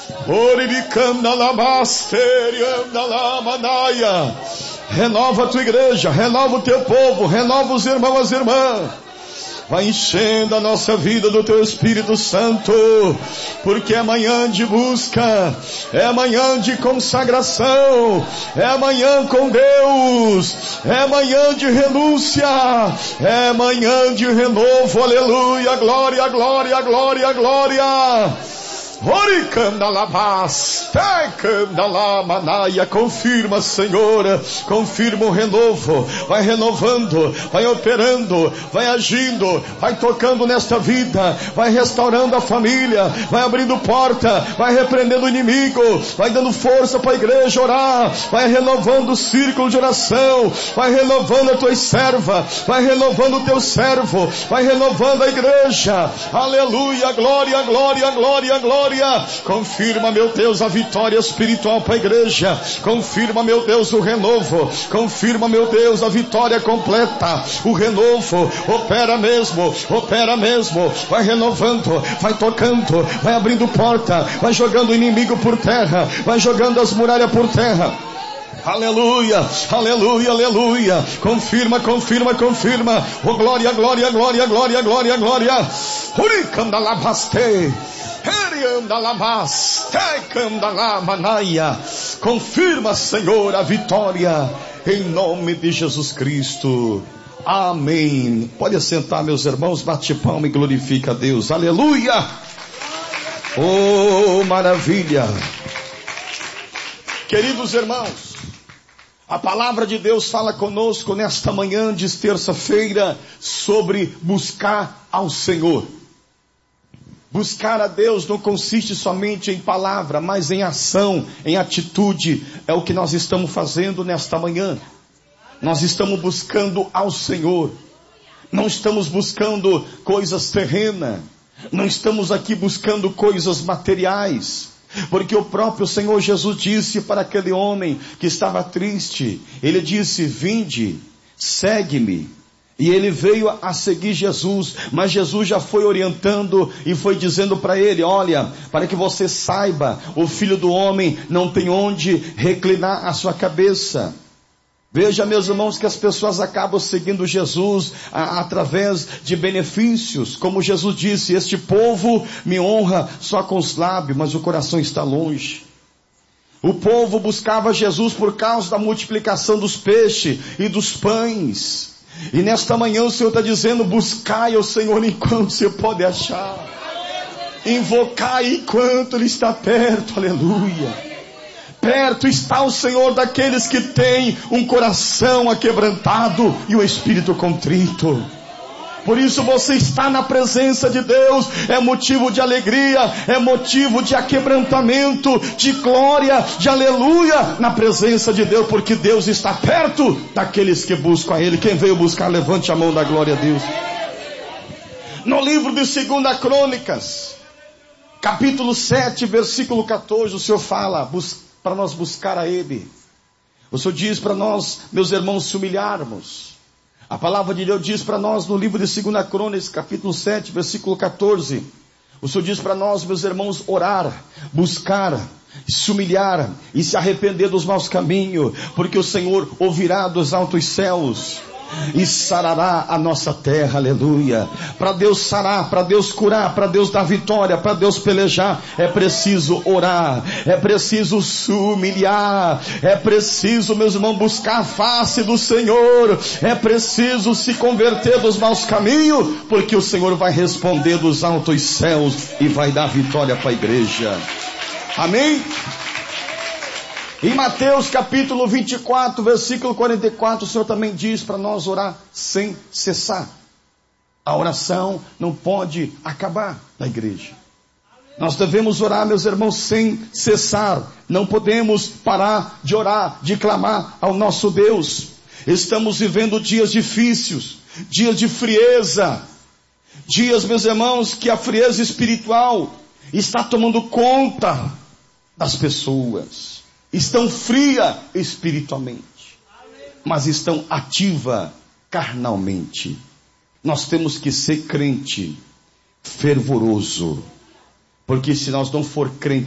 Renova a tua igreja, renova o teu povo, renova os irmãos e as irmãs. Vai enchendo a nossa vida do teu Espírito Santo, porque é manhã de busca, é manhã de consagração, é manhã com Deus, é manhã de renúncia, é manhã de renovo, aleluia, glória, glória, glória, glória. Confirma, Senhor, confirma o renovo, vai renovando, vai operando, vai agindo, vai tocando nesta vida, vai restaurando a família, vai abrindo porta, vai repreendendo o inimigo, vai dando força para a igreja orar, vai renovando o círculo de oração, vai renovando a tua serva, vai renovando o teu servo, vai renovando a igreja, aleluia, glória, glória, glória, glória. Confirma, meu Deus, a vitória espiritual para a igreja. Confirma, meu Deus, o renovo. Confirma, meu Deus, a vitória completa. O renovo opera mesmo, opera mesmo. Vai renovando, vai tocando, vai abrindo porta, vai jogando o inimigo por terra, vai jogando as muralhas por terra. Aleluia, aleluia, aleluia. Confirma, confirma, confirma. Oh, glória, glória, glória, glória, glória, glória. Confirma, Senhor, a vitória em nome de Jesus Cristo. Amém. Pode assentar, meus irmãos, bate palma e glorifica a Deus. Aleluia. Oh, maravilha. Queridos irmãos, a palavra de Deus fala conosco nesta manhã de terça-feira sobre buscar ao Senhor. Buscar a Deus não consiste somente em palavra, mas em ação, em atitude. É o que nós estamos fazendo nesta manhã. Nós estamos buscando ao Senhor. Não estamos buscando coisas terrenas. Não estamos aqui buscando coisas materiais. Porque o próprio Senhor Jesus disse para aquele homem que estava triste. Ele disse, vinde, segue-me. E ele veio a seguir Jesus, mas Jesus já foi orientando e foi dizendo para ele, olha, para que você saiba, o Filho do Homem não tem onde reclinar a sua cabeça. Veja, meus irmãos, que as pessoas acabam seguindo Jesus através de benefícios. Como Jesus disse, este povo me honra só com os lábios, mas o coração está longe. O povo buscava Jesus por causa da multiplicação dos peixes e dos pães. E nesta manhã o Senhor está dizendo, buscai ao Senhor enquanto você pode achar. Invocai enquanto Ele está perto, aleluia. Perto está o Senhor daqueles que têm um coração aquebrantado e um espírito contrito. Por isso você está na presença de Deus, é motivo de alegria, é motivo de aquebrantamento, de glória, de aleluia, na presença de Deus, porque Deus está perto daqueles que buscam a Ele. Quem veio buscar, levante a mão da glória a Deus. No livro de 2 Crônicas, capítulo 7, versículo 14, o Senhor fala para nós buscar a Ele. O Senhor diz para nós, meus irmãos, se humilharmos. A palavra de Deus diz para nós no livro de 2 Crônicas, capítulo 7, versículo 14. O Senhor diz para nós, meus irmãos, orar, buscar, se humilhar e se arrepender dos maus caminhos, porque o Senhor ouvirá dos altos céus e sarará a nossa terra, aleluia. Para Deus sarar, para Deus curar, para Deus dar vitória, para Deus pelejar, é preciso orar, é preciso se humilhar, é preciso, meus irmãos, buscar a face do Senhor, é preciso se converter dos maus caminhos, porque o Senhor vai responder dos altos céus e vai dar vitória para a igreja. Amém? Em Mateus capítulo 24, versículo 44, o Senhor também diz para nós orar sem cessar. A oração não pode acabar na igreja. Nós devemos orar, meus irmãos, sem cessar. Não podemos parar de orar, de clamar ao nosso Deus. Estamos vivendo dias difíceis, dias de frieza. Dias, meus irmãos, que a frieza espiritual está tomando conta das pessoas. Estão fria espiritualmente, mas estão ativa carnalmente. Nós temos que ser crente fervoroso, porque se nós não for crente